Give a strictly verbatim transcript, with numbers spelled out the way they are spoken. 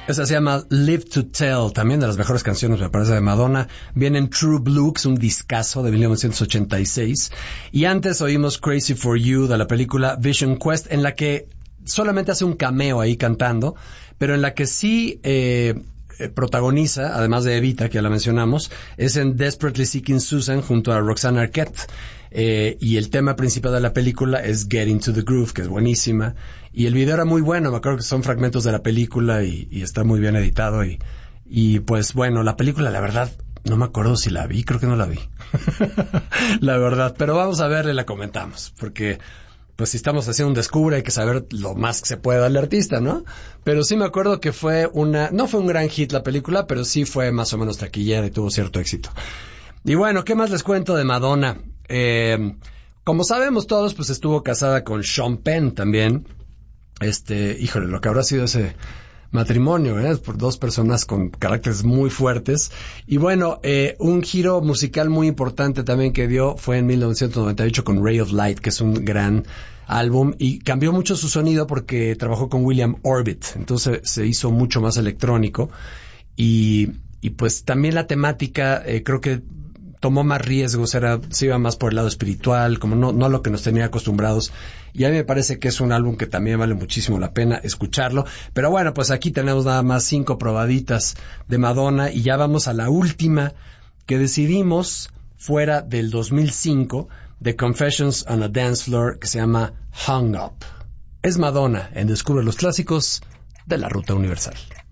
Esa se llama Live to Tell, también de las mejores canciones, me parece, de Madonna. Viene en True Blue, que es un discazo de mil novecientos ochenta y seis. Y antes oímos Crazy for You, de la película Vision Quest, en la que solamente hace un cameo ahí cantando, pero en la que sí eh, eh, protagoniza, además de Evita, que ya la mencionamos, es en Desperately Seeking Susan junto a Roxanne Arquette. Eh, y el tema principal de la película es Get Into the Groove, que es buenísima. Y el video era muy bueno, me acuerdo que son fragmentos de la película y, y está muy bien editado. Y, y pues bueno, la película, la verdad, no me acuerdo si la vi, creo que no la vi. La verdad, pero vamos a verla y la comentamos, porque pues si estamos haciendo un descubre hay que saber lo más que se puede del artista, ¿no? Pero sí me acuerdo que fue una, no fue un gran hit la película, pero sí fue más o menos taquillera y tuvo cierto éxito. Y bueno, ¿qué más les cuento de Madonna? Eh, como sabemos todos, pues estuvo casada con Sean Penn también. Este, híjole, lo que habrá sido ese matrimonio, ¿eh? Por dos personas con caracteres muy fuertes. Y bueno, eh, un giro musical muy importante también que dio fue en mil novecientos noventa y ocho con Ray of Light, que es un gran álbum, y cambió mucho su sonido porque trabajó con William Orbit, entonces se hizo mucho más electrónico. Y, y pues también la temática, eh, creo que tomó más riesgos, era, se iba más por el lado espiritual, como no, no a lo que nos tenía acostumbrados. Y a mí me parece que es un álbum que también vale muchísimo la pena escucharlo. Pero bueno, pues aquí tenemos nada más cinco probaditas de Madonna y ya vamos a la última que decidimos fuera del dos mil cinco de Confessions on a Dance Floor, que se llama Hung Up. Es Madonna en Descubre los Clásicos de la Ruta Universal.